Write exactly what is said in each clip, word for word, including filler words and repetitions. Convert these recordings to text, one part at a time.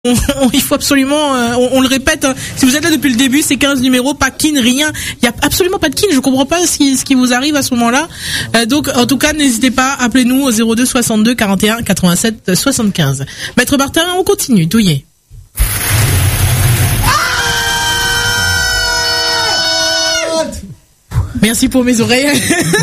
On, on, il faut absolument, euh, on, on le répète, hein, si vous êtes là depuis le début, c'est quinze numéros, pas kin, rien. Il y a absolument pas de kin. Je comprends pas ce qui, ce qui vous arrive à ce moment-là. Euh, donc, en tout cas, n'hésitez pas, appelez-nous au zéro deux soixante-deux quarante et un quatre-vingt-sept soixante-quinze. Maître Martin, on continue. Douillet. Merci pour mes oreilles.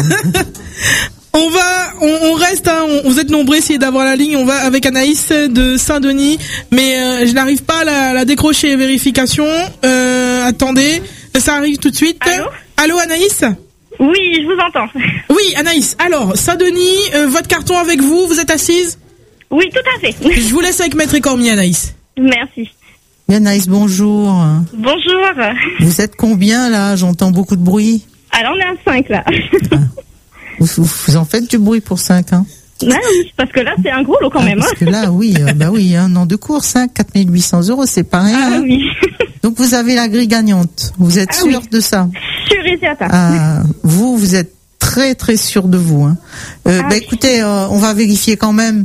On va, on, on reste, hein, on, vous êtes nombreux à essayer d'avoir la ligne. On va avec Anaïs de Saint-Denis, mais euh, je n'arrive pas à la, la décrocher. Vérification. Euh, attendez, ça arrive tout de suite. Allô, Allô Anaïs? Oui, je vous entends. Oui, Anaïs. Alors, Saint-Denis, euh, votre carton avec vous. Vous êtes assise? Oui, tout à fait. Je vous laisse avec Maître Cormier, Anaïs. Merci. Anaïs, bonjour. Bonjour. Vous êtes combien là? J'entends beaucoup de bruit. Alors, on est à cinq là. Ah. Vous, vous, vous en faites du bruit pour cinq, hein? Ah oui, parce que là, c'est un gros lot quand ah, même. Parce que là, oui, euh, bah oui, un an de course, hein, quatre mille huit cents euros, c'est pas rien. Ah hein. oui. Donc vous avez la grille gagnante. Vous êtes Ah, sûr oui. de ça? Sûr et certain. Ah, vous, vous êtes très très sûr de vous. Hein. Euh, Ah, bah oui. écoutez, euh, on va vérifier quand même.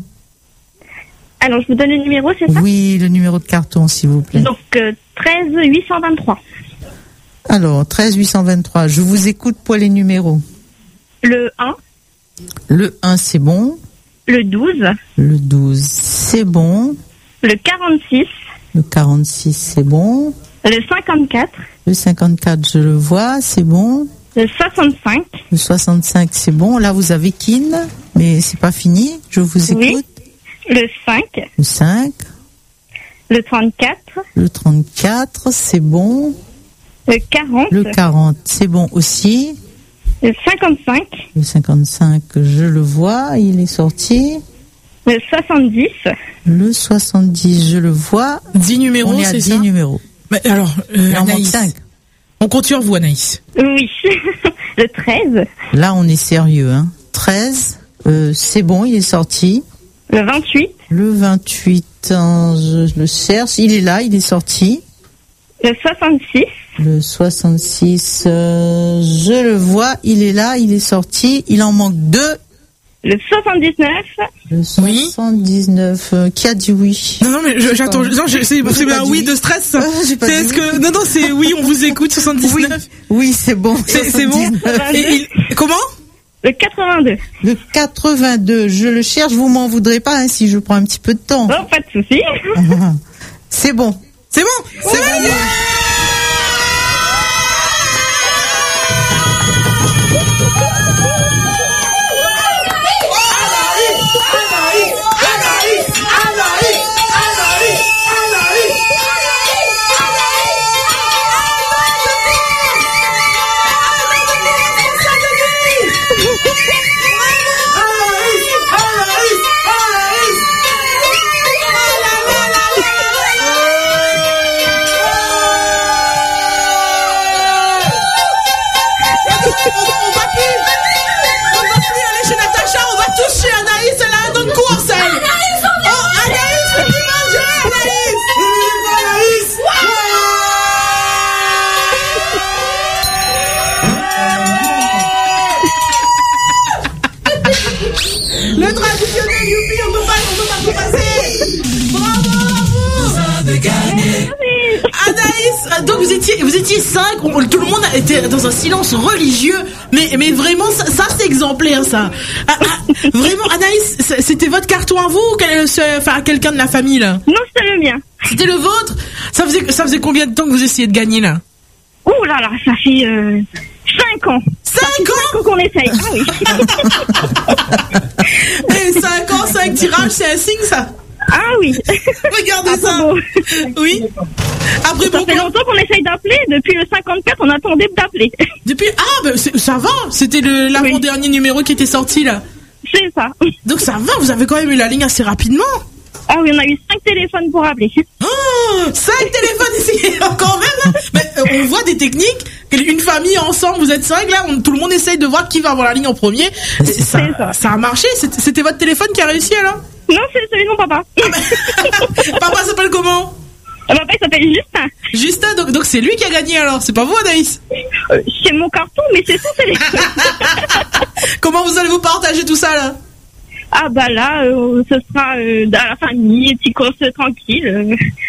Alors, je vous donne le numéro, c'est ça? Oui, le numéro de carton, s'il vous plaît. Donc, euh, treize huit cent vingt-trois. Alors, treize huit cent vingt-trois. Je vous écoute pour les numéros. Le un, Le un, c'est bon. le douze, Le douze, c'est bon. le quarante-six, Le quarante-six, c'est bon. le cinquante-quatre, Le cinquante-quatre, je le vois, c'est bon. le soixante-cinq, Le soixante-cinq, c'est bon. Là, vous avez Kin, mais c'est pas fini. Je vous écoute. Oui. le cinq, Le cinq, le trente-quatre, le trente-quatre, c'est bon. le quarante, Le quarante, c'est bon aussi. le cinquante-cinq, Le cinquante-cinq, je le vois, il est sorti. le soixante-dix. Le soixante-dix, je le vois. dix numéros, On est à c'est dix ça? numéros. Mais alors, euh, Il en manque Anaïs, cinq. on compte sur vous, Anaïs. Oui. le treize, Là, on est sérieux. Hein. treize, euh, c'est bon, il est sorti. le vingt-huit, Le vingt-huit, hein, je le cherche. Il est là, il est sorti. le soixante-six, Le soixante-six, euh, je le vois, il est là, il est sorti. Il en manque deux. le soixante-dix-neuf, Le Oui. soixante-dix-neuf, euh, qui a dit oui? Non, non, mais je- Je sais j'attends. pas. Non, je- c'est Moi, j'ai c'est pas un dit oui oui. de stress. Ah, j'ai pas C'est dit est-ce oui. que non, non, c'est oui, on vous écoute. Oui, soixante-dix-neuf. oui, c'est bon. C'est c'est bon. soixante-dix-neuf. Et il- comment? le quatre-vingt-deux. Le quatre-vingt-deux, je le cherche, vous m'en voudrez pas hein, si je prends un petit peu de temps. Bon, pas de souci. C'est bon. C'est bon. C'est validé. On va plus, on va plus aller chez Natacha, on va tous chez Anaïs, elle a un autre course, elle. Oh, Anaïs, fais-tu manger, Anaïs. Anaïs. Le traditionnel, youpi, on peut pas, on peut pas tout passer. Bravo à vous. Vous avez gagné. Anaïs, donc vous étiez, vous étiez cinq, on- tout le monde a été dans un silence religieux, mais, mais vraiment, ça, ça, c'est exemplaire, ça. Ah, ah, vraiment, Anaïs, ça- c'était votre carton à vous ou quel- c'est- enfin, à quelqu'un de la famille, là? Non, c'était le mien. C'était le vôtre? Ça faisait, ça faisait combien de temps que vous essayez de gagner, là? Ouh là là, ça fait euh, cinq ans. cinq ans? Cinq ans qu'on essaye. Ah oui. Et cinq ans, cinq tirages, c'est un signe, ça? Ah oui. Regardez Ah, ça. bravo. Oui. Après, Ça fait pourquoi? longtemps qu'on essaye d'appeler. Depuis le cinquante-quatre, on attendait d'appeler. Depuis, ah, ben, c'est- ça va. C'était le, l'avant-dernier numéro qui était sorti, là. C'est ça. Donc ça va, vous avez quand même eu la ligne assez rapidement. Ah oui, on a eu cinq téléphones pour appeler. Oh, cinq téléphones ici, quand même. Hein. Mais euh, on voit des techniques. Une famille ensemble, vous êtes cinq là, on- tout le monde essaye de voir qui va avoir la ligne en premier. Et ça, C'est ça. ça a marché. C'était, c'était votre téléphone qui a réussi alors? Non, c'est celui de mon papa. Papa s'appelle comment? Mon papa, il s'appelle Justin. Justin, donc donc c'est lui qui a gagné alors. C'est pas vous, Anaïs? Euh, c'est mon carton, mais c'est son téléphone. Comment vous allez vous partager tout ça là? Ah bah là, euh, ce sera euh, dans la famille, petite course tranquille. euh.